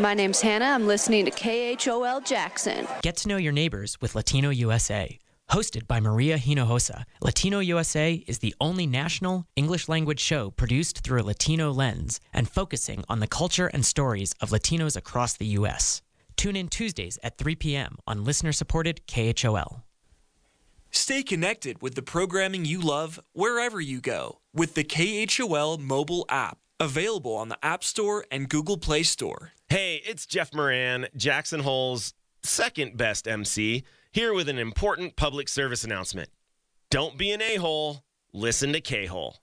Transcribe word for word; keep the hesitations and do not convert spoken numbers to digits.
My name's Hannah. I'm listening to K H O L Jackson. Get to know your neighbors with Latino U S A. Hosted by Maria Hinojosa, Latino U S A is the only national English-language show produced through a Latino lens and focusing on the culture and stories of Latinos across the U S. Tune in Tuesdays at three p.m. on listener-supported K H O L. Stay connected with the programming you love wherever you go with the K H O L mobile app, available on the App Store and Google Play Store. Hey, it's Jeff Moran, Jackson Hole's second best M C, here with an important public service announcement. Don't be an a-hole, listen to K-Hole.